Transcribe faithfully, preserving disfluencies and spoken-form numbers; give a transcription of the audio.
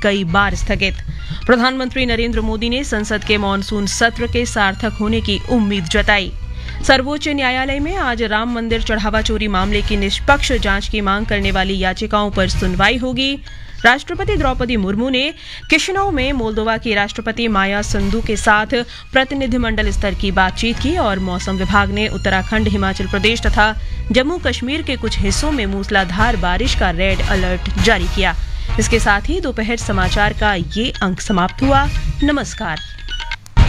कई बार स्थगित। प्रधानमंत्री नरेंद्र मोदी ने संसद के मॉनसून सत्र के सार्थक होने की उम्मीद जताई। सर्वोच्च न्यायालय में आज राम मंदिर चढ़ावा चोरी मामले की निष्पक्ष जांच की मांग करने वाली याचिकाओं पर सुनवाई होगी। राष्ट्रपति द्रौपदी मुर्मू ने किशिनौ में मोल्दोवा की राष्ट्रपति माया संधू के साथ प्रतिनिधिमंडल स्तर की बातचीत की और मौसम विभाग ने उत्तराखंड, हिमाचल प्रदेश तथा जम्मू कश्मीर के कुछ हिस्सों में मूसलाधार बारिश का रेड अलर्ट जारी किया। इसके साथ ही दोपहर समाचार का ये अंक समाप्त हुआ। नमस्कार।